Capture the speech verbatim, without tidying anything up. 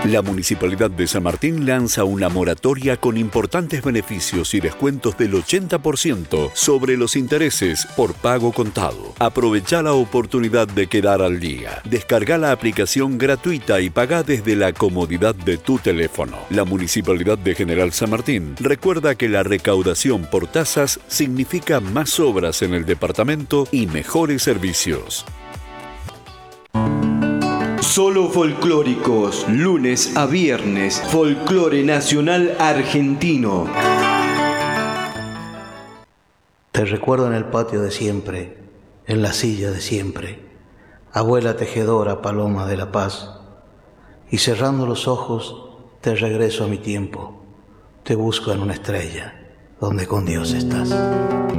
La Municipalidad de San Martín lanza una moratoria con importantes beneficios y descuentos del ochenta por ciento sobre los intereses por pago contado. Aprovecha la oportunidad de quedar al día. Descarga la aplicación gratuita y paga desde la comodidad de tu teléfono. La Municipalidad de General San Martín recuerda que la recaudación por tasas significa más obras en el departamento y mejores servicios. Solo folclóricos, lunes a viernes, folclore nacional argentino. Te recuerdo en el patio de siempre, en la silla de siempre, abuela tejedora, paloma de la paz, y cerrando los ojos te regreso a mi tiempo, te busco en una estrella, donde con Dios estás.